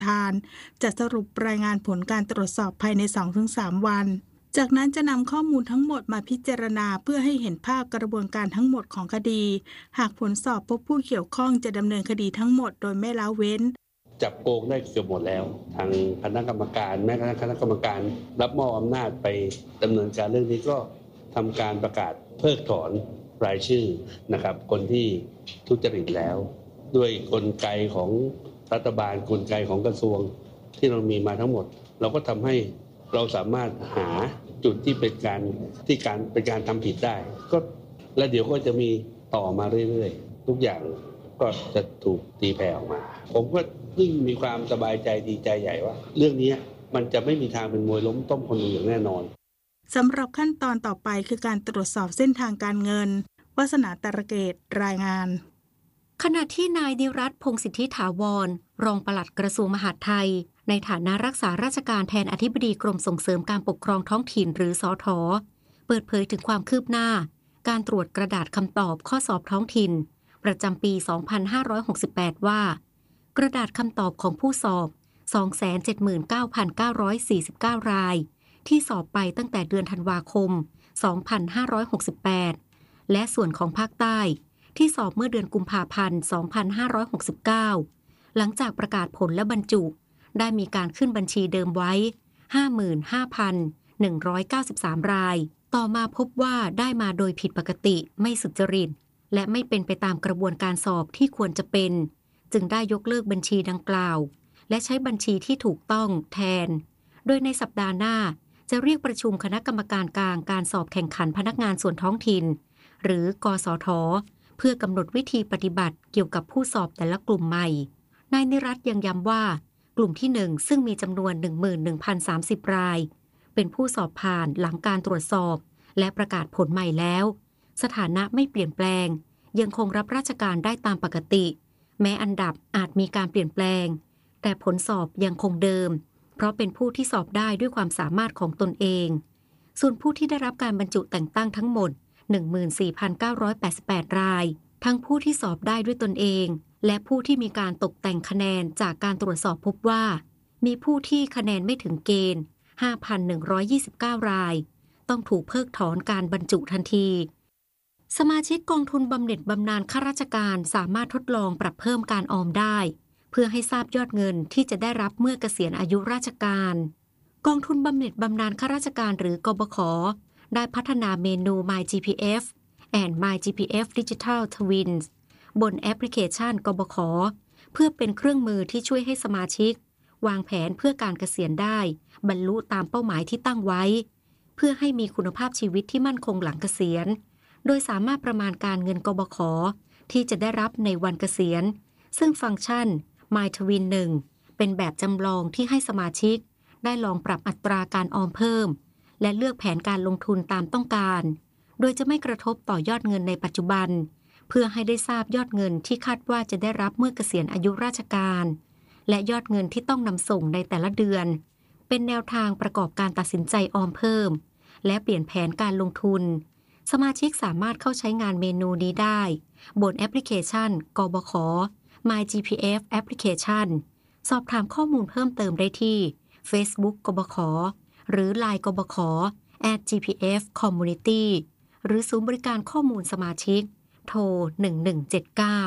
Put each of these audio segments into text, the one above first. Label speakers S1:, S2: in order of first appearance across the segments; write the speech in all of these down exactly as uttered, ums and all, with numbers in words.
S1: ทานจะสรุปรายงานผลการตรวจสอบภายใน สองถึงสาม วันจากนั้นจะนำข้อมูลทั้งหมดมาพิจารณาเพื่อให้เห็นภาพกระบวนการทั้งหมดของคดีหากผลสอบพบผู้เกี่ยวข้องจะดำเนินคดีทั้งหมดโดยไม่ละเว้น
S2: จับโกงได้เกือบหมดแล้วทางคณะกรรมการแม้กระทั่งคณะกรรมการรับมอบอำนาจไปดำเนินการเรื่องนี้ก็ทำการประกาศเพิกถอนรายชื่อนะครับคนที่ทุจริตแล้วด้วยกลไกของรัฐบาลกลไกของกระทรวงที่เรามีมาทั้งหมดเราก็ทำให้เราสามารถหาจุดที่เป็นการที่การเป็นการทำผิดได้ก็และเดี๋ยวก็จะมีต่อมาเรื่อยๆทุกอย่างก็จะถูกตีแผ่ออกมาผมก็ยิ่งมีความสบายใจดีใจใหญ่ว่าเรื่องนี้มันจะไม่มีทางเป็นมวยล้มต้มคนดูอย่างแน่นอน
S1: สำหรับขั้นตอนต่อไปคือการตรวจสอบเส้นทางการเงินวาสนาตระเกตรายงาน
S3: ขณะที่นายนิรัตน์พงษ์สิทธิถาวรรองปลัดกระทรวงมหาดไทยในฐานะรักษาราชการแทนอธิบดีกรมส่งเสริมการปกครองท้องถิ่นหรือสท.เปิดเผยถึงความคืบหน้าการตรวจกระดาษคำตอบข้อสอบท้องถิ่นประจำปี สองพันห้าร้อยหกสิบแปด ว่ากระดาษคำตอบของผู้สอบ สองแสนเจ็ดหมื่นเก้าพันเก้าร้อยสี่สิบเก้า รายที่สอบไปตั้งแต่เดือนธันวาคม สองพันห้าร้อยหกสิบแปด และส่วนของภาคใต้ที่สอบเมื่อเดือนกุมภาพันธ์ สองพันห้าร้อยหกสิบเก้า หลังจากประกาศผลและบรรจุได้มีการขึ้นบัญชีเดิมไว้ ห้าหมื่นห้าพันหนึ่งร้อยเก้าสิบสาม รายต่อมาพบว่าได้มาโดยผิดปกติไม่สุจริตและไม่เป็นไปตามกระบวนการสอบที่ควรจะเป็นจึงได้ยกเลิกบัญชีดังกล่าวและใช้บัญชีที่ถูกต้องแทนโดยในสัปดาห์หน้าจะเรียกประชุมคณะกรรมการกลางการสอบแข่งขันพนักงานส่วนท้องถิ่นหรือกสท.เพื่อกำหนดวิธีปฏิบัติเกี่ยวกับผู้สอบแต่ละกลุ่มใหม่นายนิรัตน์ยังย้ำว่ากลุ่มที่หนึ่งซึ่งมีจำนวน หนึ่งหมื่นหนึ่งพันสามสิบ รายเป็นผู้สอบผ่านหลังการตรวจสอบและประกาศผลใหม่แล้วสถานะไม่เปลี่ยนแปลงยังคงรับราชการได้ตามปกติแม้อันดับอาจมีการเปลี่ยนแปลงแต่ผลสอบยังคงเดิมเพราะเป็นผู้ที่สอบได้ด้วยความสามารถของตนเองส่วนผู้ที่ได้รับการบรรจุแต่งตั้งทั้งหมด หนึ่งหมื่นสี่พันเก้าร้อยแปดสิบแปด รายทั้งผู้ที่สอบได้ด้วยตนเองและผู้ที่มีการตกแต่งคะแนนจากการตรวจสอบพบว่ามีผู้ที่คะแนนไม่ถึงเกณฑ์ ห้าพันหนึ่งร้อยยี่สิบเก้า รายต้องถูกเพิกถอนการบรรจุทันทีสมาชิกกองทุนบำเหน็จบำนาญข้าราชการสามารถทดลองปรับเพิ่มการออมได้เพื่อให้ทราบยอดเงินที่จะได้รับเมื่อเกษียณอายุราชการกองทุนบำเหน็จบำนาญข้าราชการหรือกบข.ได้พัฒนาเมนู My จี พี เอฟ and My จี พี เอฟ Digital Twins บนแอปพลิเคชันกบข.เพื่อเป็นเครื่องมือที่ช่วยให้สมาชิกวางแผนเพื่อการเกษียณได้บรรลุตามเป้าหมายที่ตั้งไว้เพื่อให้มีคุณภาพชีวิตที่มั่นคงหลังเกษียณโดยสามารถประมาณการเงินกบข.ที่จะได้รับในวันเกษียณซึ่งฟังก์ชัน My Twin หนึ่งเป็นแบบจำลองที่ให้สมาชิกได้ลองปรับอัตราการออมเพิ่มและเลือกแผนการลงทุนตามต้องการโดยจะไม่กระทบต่อยอดเงินในปัจจุบันเพื่อให้ได้ทราบยอดเงินที่คาดว่าจะได้รับเมื่อเกษียณอายุราชการและยอดเงินที่ต้องนำส่งในแต่ละเดือนเป็นแนวทางประกอบการตัดสินใจออมเพิ่มและเปลี่ยนแผนการลงทุนสมาชิกสามารถเข้าใช้งานเมนูนี้ได้บนแอปพลิเคชันกบข. My จี พี เอฟ Application สอบถามข้อมูลเพิ่มเติมได้ที่ Facebook กบข.หรือ ไลน์ กบข.แอท จี พี เอฟ Community หรือศูนย์บริการข้อมูลสมาชิกโทรหนึ่งหนึ่งเจ็ดเก้า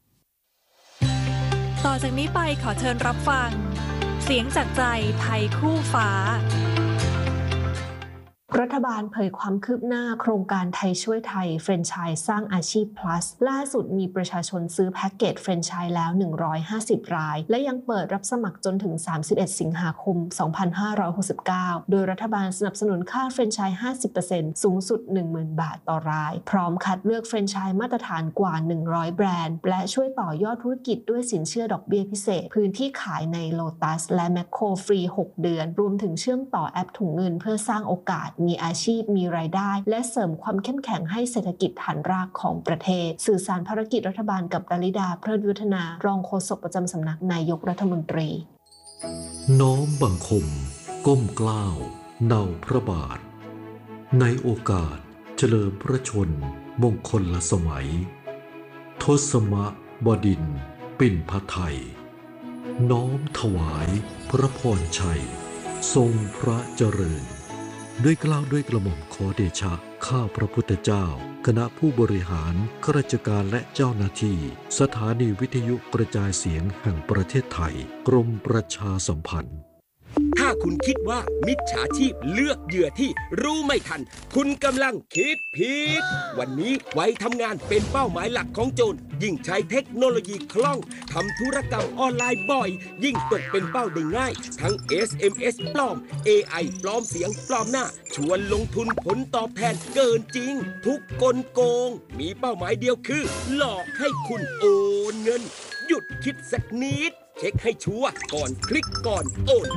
S4: ต่อจากนี้ไปขอเชิญรับฟังเสียงจากใจไทยคู่ฟ้า
S5: รัฐบาลเผยความคืบหน้าโครงการไทยช่วยไทยแฟรนไชส์สร้างอาชีพ plus ล่าสุดมีประชาชนซื้อแพ็กเกจแฟรนไชส์แล้วหนึ่งร้อยห้าสิบรายและยังเปิดรับสมัครจนถึงสามสิบเอ็ดสิงหาคมสองพันห้าร้อยหกสิบเก้าโดยรัฐบาลสนับสนุนค่าแฟรนไชส์ ห้าสิบเปอร์เซ็นต์ สูงสุด หนึ่งหมื่น บาทต่อรายพร้อมคัดเลือกแฟรนไชส์มาตรฐานกว่าหนึ่งร้อยแบรนด์และช่วยต่อยอดธุรกิจด้วยสินเชื่อดอกเบี้ยพิเศษพื้นที่ขายใน Lotus และ Macro ฟรีหกเดือนรวมถึงเชื่อมต่อแอปถุงเงินเพื่อสร้างโอกาสมีอาชีพมีรายได้และเสริมความเข้มแข็งให้เศรษฐกิจฐานรากของประเทศสื่อสารภารกิจรัฐบาลกับดลิดาเพลิดยุทธนารองโฆษกประจำสำนักนายกรัฐมนตรี
S6: น้อมบังคมก้มเกล้าเนาพระบาทในโอกาสเฉลิมพระชนมงคลสมัยทศมบดินทร์ปิ่นพไทยน้อมถวายพระพรชัยทรงพระเจริญด้วยเกล้าด้วยกระหม่อมขอเดชะข้าพระพุทธเจ้าคณะผู้บริหารข้าราชการและเจ้าหน้าที่สถานีวิทยุกระจายเสียงแห่งประเทศไทยกรมประชาสัมพันธ์
S7: ถ้าคุณคิดว่ามิจฉาชีพเลือกเหยื่อที่รู้ไม่ทันคุณกำลังคิดผิดวันนี้ไว้ทำงานเป็นเป้าหมายหลักของโจรยิ่งใช้เทคโนโลยีคล่องทำธุรกรรมออนไลน์บ่อยยิ่งตกเป็นเป้าได้ง่ายทั้ง เอส เอ็ม เอส ปลอม เอ ไอ ปลอมเสียงปลอมหน้าชวนลงทุนผลตอบแทนเกินจริงทุกกลโกงมีเป้าหมายเดียวคือหลอกให้คุณโอนเงินหยุดคิดสักนิดเช็คให้ชัวร์ก่อนคลิกก่อนโอน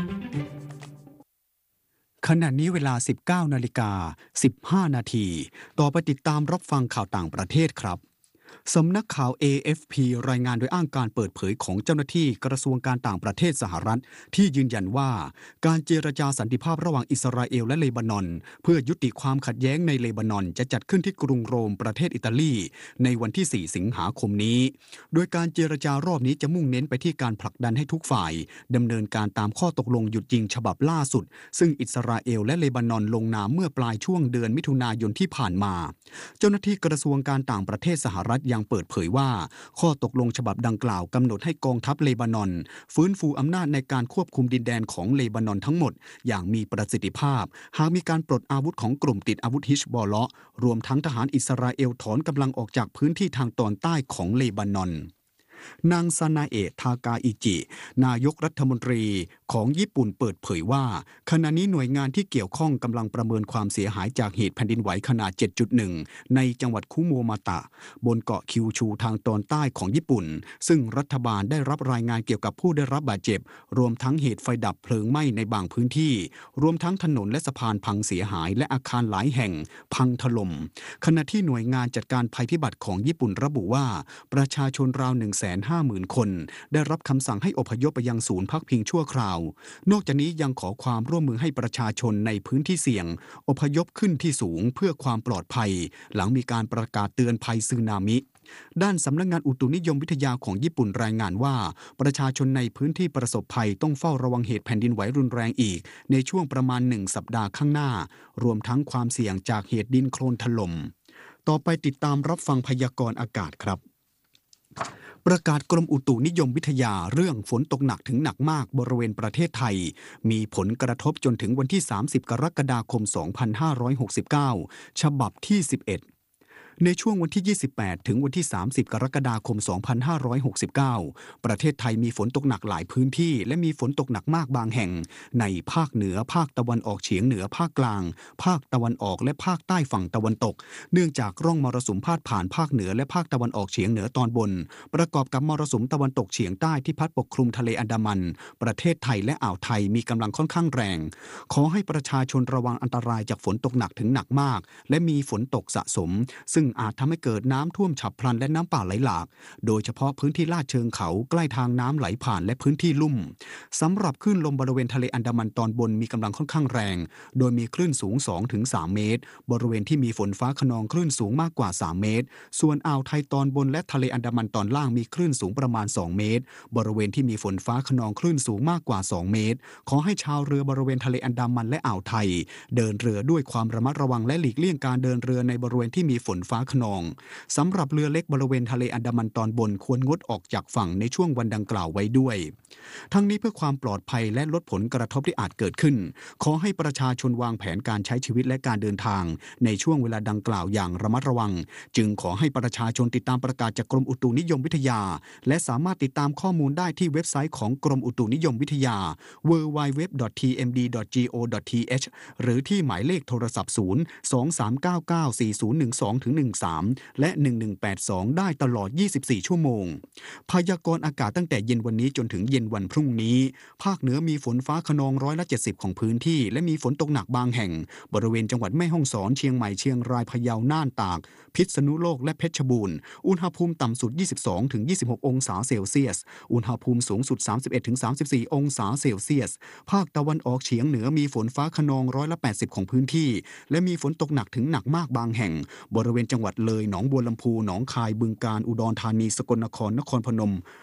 S8: ขณะนี้เวลา สิบเก้านาฬิกาสิบห้า นาทีต่อไปติดตามรับฟังข่าวต่างประเทศครับสำนักข่าว เอ เอฟ พี รายงานโดยอ้างการเปิดเผยของเจ้าหน้าที่กระทรวงการต่างประเทศสหรัฐที่ยืนยันว่าการเจรจาสันติภาพระหว่างอิสราเอลและเลบานอนเพื่อยุติความขัดแย้งในเลบานอนจะจัดขึ้นที่กรุงโรมประเทศอิตาลีในวันที่ สี่ สิงหาคมนี้โดยการเจรจารอบนี้จะมุ่งเน้นไปที่การผลักดันให้ทุกฝ่ายดำเนินการตามข้อตกลงหยุดยิงฉบับล่าสุดซึ่งอิสราเอลและเลบานอนลงนามเมื่อปลายช่วงเดือนมิถุนายนที่ผ่านมาเจ้าหน้าที่กระทรวงการต่างประเทศสหรัฐยังเปิดเผยว่าข้อตกลงฉบับดังกล่าวกำหนดให้กองทัพเลบานอนฟื้นฟูอำนาจในการควบคุมดินแดนของเลบานอนทั้งหมดอย่างมีประสิทธิภาพหากมีการปลดอาวุธของกลุ่มติดอาวุธฮิชบอลเลาะห์รวมทั้งทหารอิสราเอลถอนกำลังออกจากพื้นที่ทางตอนใต้ของเลบานอนนางซานาเอะทากาอิจินายกรัฐมนตรีของญี่ปุ่นเปิดเผยว่าขณะนี้หน่วยงานที่เกี่ยวข้องกำลังประเมินความเสียหายจากเหตุแผ่นดินไหวขนาด เจ็ดจุดหนึ่ง ในจังหวัดคุโมมาตะบนเกาะคิวชูทางตอนใต้ของญี่ปุ่นซึ่งรัฐบาลได้รับรายงานเกี่ยวกับผู้ได้รับบาดเจ็บรวมทั้งเหตุไฟดับเพลิงไหม้ในบางพื้นที่รวมทั้งถนนและสะพานพังเสียหายและอาคารหลายแห่งพังถล่มขณะที่หน่วยงานจัดการภัยพิบัติของญี่ปุ่นระบุว่าประชาชนราว หนึ่งแสนห้าหมื่น คนได้รับคำสั่งให้อพยพไปยังศูนย์พักพิงชั่วคราวนอกจากนี้ยังขอความร่วมมือให้ประชาชนในพื้นที่เสี่ยงอพยพขึ้นที่สูงเพื่อความปลอดภัยหลังมีการประกาศเตือนภัยสึนามิด้านสำนักงานอุตุนิยมวิทยาของญี่ปุ่นรายงานว่าประชาชนในพื้นที่ประสบภัยต้องเฝ้าระวังเหตุแผ่นดินไหวรุนแรงอีกในช่วงประมาณหนึ่งสัปดาห์ข้างหน้ารวมทั้งความเสี่ยงจากเหตุดินโคลนถล่มต่อไปติดตามรับฟังพยากรณ์อากาศครับประกาศกรมอุตุนิยมวิทยาเรื่องฝนตกหนักถึงหนักมากบริเวณประเทศไทยมีผลกระทบจนถึงวันที่สามสิบกรกฎาคมสองพันห้าร้อยหกสิบเก้าฉบับที่สิบเอ็ดในช่วงวันที่ยี่สิบแปดถึงวันที่สามสิบกรกฎาคมสองพันห้าร้อยหกสิบเก้าประเทศไทยมีฝนตกหนักหลายพื้นที่และมีฝนตกหนักมากบางแห่งในภาคเหนือภาคตะวันออกเฉียงเหนือภาคกลางภาคตะวันออกและภาคใต้ฝั่งตะวันตกเนื่องจากร่องมรสุมพาดผ่านภาคเหนือและภาคตะวันออกเฉียงเหนือตอนบนประกอบกับมรสุมตะวันตกเฉียงใต้ที่พัดปกคลุมทะเลอันดามันประเทศไทยและอ่าวไทยมีกำลังค่อนข้างแรงขอให้ประชาชนระวังอันตรายจากฝนตกหนักถึงหนักมากและมีฝนตกสะสมซึ่งอาจทำให้เกิดน้ำท่วมฉับพลันและน้ำป่าไหลหลากโดยเฉพาะพื้นที่ลาดเชิงเขาใกล้ทางน้ำไหลผ่านและพื้นที่ลุ่มสำหรับคลื่นลมบริเวณทะเลอันดามันตอนบนมีกำลังค่อนข้างแรงโดยมีคลื่นสูง สองถึงสาม เมตรบริเวณที่มีฝนฟ้าคะนองคลื่นสูงมากกว่าสามเมตรส่วนอ่าวไทยตอนบนและทะเลอันดามันตอนล่างมีคลื่นสูงประมาณสองเมตรบริเวณที่มีฝนฟ้าคะนองคลื่นสูงมากกว่าสองเมตรขอให้ชาวเรือบริเวณทะเลอันดามันและอ่าวไทยเดินเรือด้วยความระมัดระวังและหลีกเลี่ยงการเดินเรือในบริเวณที่มีฝนฟ้าคะนองสำหรับเรือเล็กบริเวณทะเลอันดามันตอนบนควรงดออกจากฝั่งในช่วงวันดังกล่าวไว้ด้วยทั้งนี้เพื่อความปลอดภัยและลดผลกระทบที่อาจเกิดขึ้นขอให้ประชาชนวางแผนการใช้ชีวิตและการเดินทางในช่วงเวลาดังกล่าวอย่างระมัดระวังจึงขอให้ประชาชนติดตามประกาศจากกรมอุตุนิยมวิทยาและสามารถติดตามข้อมูลได้ที่เว็บไซต์ของกรมอุตุนิยมวิทยา ดับเบิลยู ดับเบิลยู ดับเบิลยู ดอท ที เอ็ม ดี ดอท จี โอ ดอท ที เอช หรือที่หมายเลขโทรศัพท์ศูนย์ สอง สาม เก้า เก้า สี่ ศูนย์ หนึ่ง สอง หนึ่ง สามและหนึ่ง หนึ่ง แปด สองได้ตลอดยี่สิบสี่ชั่วโมงพยากรณ์อากาศตั้งแต่เย็นวันนี้จนถึงเย็นวันพรุ่งนี้ภาคเหนือมีฝนฟ้าคะนองร้อยละเจ็ดสิบของพื้นที่และมีฝนตกหนักบางแห่งบริเวณจังหวัดแม่ฮ่องสอนเชียงใหม่เชียงรายพะเยาน่านตากพิษณุโลกและเพชรบูรณ์อุณหภูมิต่ำสุด ยี่สิบสองถึงยี่สิบหก องศาเซลเซียสอุณหภูมิสูงสุด สามสิบเอ็ดถึงสามสิบสี่ องศาเซลเซียสภาคตะวันออกเฉียงเหนือมีฝนฟ้าคะนองร้อยละแปดสิบของพื้นที่และมีฝนตกหนักถึงหนักมากบางแห่งบริเวณจังหวัดเลยหนองบัวลำพูหนองคายบึงกาฬอุดรธานีสกลนครนครพนม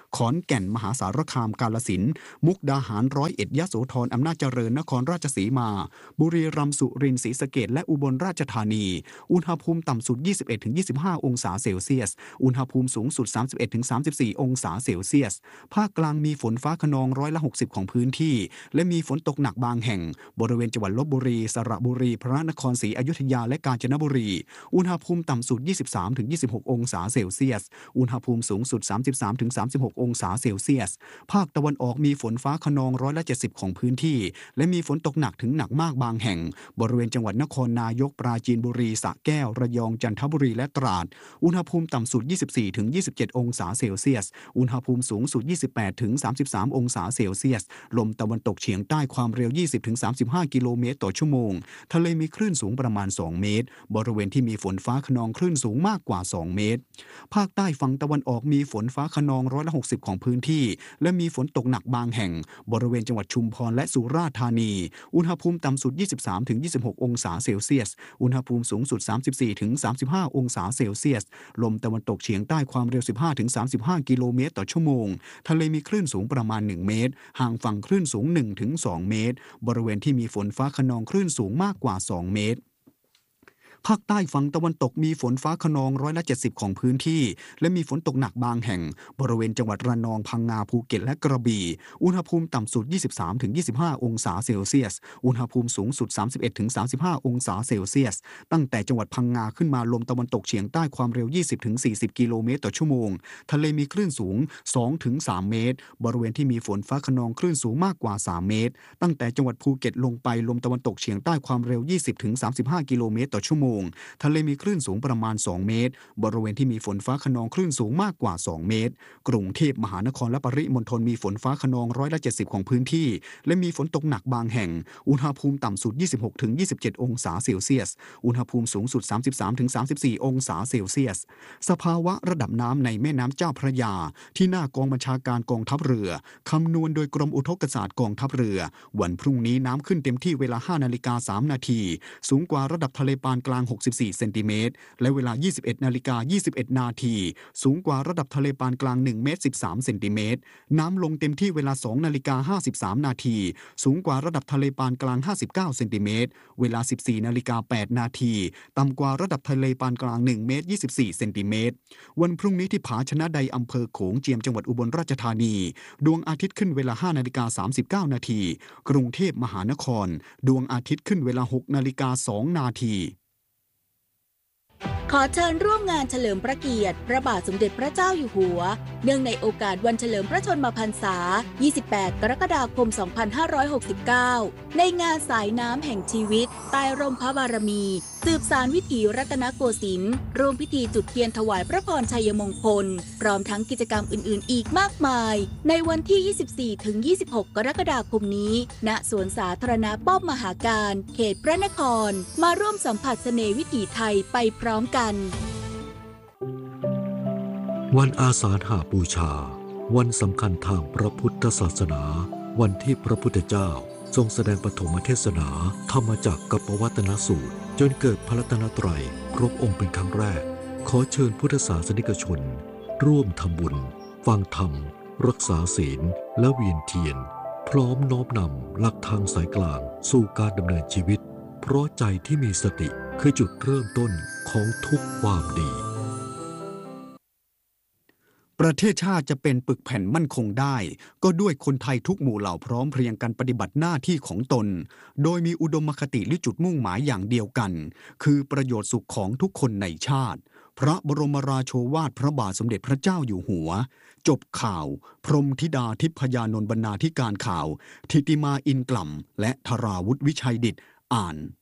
S8: ขอนแก่นมหาสารคามกาฬสินธุ์มุกดาหารร้อยเอ็ดยโสธรอำนาจเจริญนครราชสีมาบุรีรัมย์สุรินทร์ศรีสะเกษและอุบลราชธานีอุณหภูมิต่ำสุด ยี่สิบเอ็ดถึงยี่สิบห้า องศาเซลเซียสอุณหภูมิสูงสุด สามสิบเอ็ดถึงสามสิบสี่ องศาเซลเซียสภาคกลางมีฝนฟ้าคะนองร้อยละหกสิบของพื้นที่และมีฝนตกหนักบางแห่งบริเวณจังหวัดลพบุรีสระบุรีพระนครศรีอยุธยาและกาญจนบุรีอุณหภูมิต่ำสุด ยี่สิบสามถึงยี่สิบหก องศาเซลเซียสอุณหภูมิสูงสุด สามสิบสามถึงสามสิบหก องศาเซลเซียสภาคตะวันออกมีฝนฟ้าคะนองร้อยละเจ็ดสิบของพื้นที่และมีฝนตกหนักถึงหนักมากบางแห่งบริเวณจังหวัดนครนายกปราจีนบุรีสระแก้วระยองจันทบุรีและตราดอุณหภูมิต่ำสุด ยี่สิบสี่ถึงยี่สิบเจ็ด องศาเซลเซียสอุณหภูมิสูงสุด ยี่สิบแปดถึงสามสิบสาม องศาเซลเซียสลมตะวันตกเฉียงใต้ความเร็ว ยี่สิบถึงสามสิบห้า กิโลเมตรต่อชั่วโมงทะเลมีคลื่นสูงประมาณสองเมตรบริเวณที่มีฝนฟ้าคะนองคลื่นสูงมากกว่าสองเมตรภาคใต้ฝั่งตะวันออกมีฝนฟ้าคะนองร้อยละหกสิบของพื้นที่และมีฝนตกหนักบางแห่งบริเวณจังหวัดชุมพรและสุราษฎร์ธานีอุณหภูมิต่ำสุด ยี่สิบสามถึงยี่สิบหก องศาเซลเซียสอุณหภูมิสูงสุด สามสิบสี่ถึงสามสิบห้า องศาเซลเซียสลมตะวันตกเฉียงใต้ความเร็ว สิบห้าถึงสามสิบห้า กิโลเมตรต่อชั่วโมงทะเลมีคลื่นสูงประมาณหนึ่งเมตรห่างฝั่งคลื่นสูง หนึ่งถึงสอง เมตรบริเวณที่มีฝนฟ้าคะนองคลื่นสูงมากกว่าสองเมตรภาคใต้ฝั่งตะวันตกมีฝนฟ้าคะนองร้อยละเจ็ดสิบของพื้นที่และมีฝนตกหนักบางแห่งบริเวณจังหวัดระนองพังงาภูเก็ตและกระบี่อุณหภูมิต่ำสุด ยี่สิบสามถึงยี่สิบห้า องศาเซลเซียสอุณหภูมิสูงสุด สามสิบเอ็ดถึงสามสิบห้า องศาเซลเซียสตั้งแต่จังหวัดพังงาขึ้นมาลมตะวันตกเฉียงใต้ความเร็ว ยี่สิบถึงสี่สิบ กิโลเมตรต่อชั่วโมงทะเลมีคลื่นสูง สองถึงสาม เมตรบริเวณที่มีฝนฟ้าคะนองคลื่นสูงมากกว่าสามเมตรตั้งแต่จังหวัดภูเก็ตลงไปลมตะวันตกเฉียงใต้ความเร็ว ยี่สิบถึงสามสิบห้า กิโลเมตรต่อชั่วโมงทะเลมีคลื่นสูงประมาณสองเมตรบริเวณที่มีฝนฟ้าคะนองคลื่นสูงมากกว่าสองเมตรกรุงเทพมหานครและปริมณฑลมีฝนฟ้าคะนองร้อยละเจ็ดสิบของพื้นที่และมีฝนตกหนักบางแห่งอุณหภูมิต่ำสุด ยี่สิบหกถึงยี่สิบเจ็ด องศาเซลเซียสอุณหภูมิสูงสุด สามสิบสามถึงสามสิบสี่ องศาเซลเซียสสภาวะระดับน้ำในแม่น้ำเจ้าพระยาที่หน้ากองบัญชาการกองทัพเรือคำนวณโดยกรมอุทกศาสตร์กองทัพเรือวันพรุ่งนี้น้ำขึ้นเต็มที่เวลา ห้านาฬิกาสาม นาทีสูงกว่าระดับทะเลปานกลางหกสิบสี่เซนติเมตรและเวลา ยี่สิบเอ็ดนาฬิกายี่สิบเอ็ด นาทีสูงกว่าระดับทะเลปานกลางหนึ่งเมตรสิบสามเซนติเมตรน้ำลงเต็มที่เวลา สองนาฬิกาห้าสิบสาม นาทีสูงกว่าระดับทะเลปานกลางห้าสิบเก้าเซนติเมตรเวลา สิบสี่นาฬิกาแปด นาทีต่ำกว่าระดับทะเลปานกลางหนึ่งเมตรยี่สิบสี่เซนติเมตรวันพรุ่งนี้ที่ผาชนะใดอำเภอโขงเจียมจังหวัดอุบลราชธานีดวงอาทิตย์ขึ้นเวลา ห้านาฬิกาสามสิบเก้า นาทีกรุงเทพมหานครดวงอาทิตย์ขึ้นเวลา หกนาฬิกาสอง นาที
S9: ขอเชิญร่วมงานเฉลิมพระเกียรติพระบาทสมเด็จพระเจ้าอยู่หัวเนื่องในโอกาสวันเฉลิมพระชนมพรรษา ยี่สิบแปด กรกฎาคม สองพันห้าร้อยหกสิบเก้า ในงานสายน้ำแห่งชีวิตใต้ร่มพระบารมีสืบสานวิถีรัตนโกสินทร์ร่วมพิธีจุดเทียนถวายพระพรชัยมงคลพร้อมทั้งกิจกรรมอื่นๆอีกมากมายในวันที่ ยี่สิบสี่ถึงยี่สิบหก กรกฎาคมนี้ณสวนสาธารณะป้อมมหาการเขตพระนครมาร่วมสัมผัสเสน่ห์วิถีไทยไปพร้อมกัน
S6: วันอาสาฬหบูชาวันสำคัญทางพระพุทธศาสนาวันที่พระพุทธเจ้าทรงแสดงปฐมเทศนาธรรมจักรกัปปวัตตนสูตรจนเกิดพระรัตนตรัยครบองค์เป็นครั้งแรกขอเชิญพุทธศาสนิกชนร่วมทำบุญฟังธรรมรักษาศีลและเวียนเทียนพร้อมน้อมนำหลักทางสายกลางสู่การดำเนินชีวิตเพราะใจที่มีสติคือจุดเริ่มต้นของทุกความดี
S8: ประเทศชาติจะเป็นปึกแผ่นมั่นคงได้ก็ด้วยคนไทยทุกหมู่เหล่าพร้อมเพรียงกันปฏิบัติหน้าที่ของตนโดยมีอุดมคติและจุดมุ่งหมายอย่างเดียวกันคือประโยชน์สุขของทุกคนในชาติพระบรมราโชวาทพระบาทสมเด็จพระเจ้าอยู่หัวจบข่าวพรหมธิดาทิพยานนท์บรรณาธิการข่าวธิติมาอินกล่ำและธราวุฒิวิชัยดิษฐ์อ่าน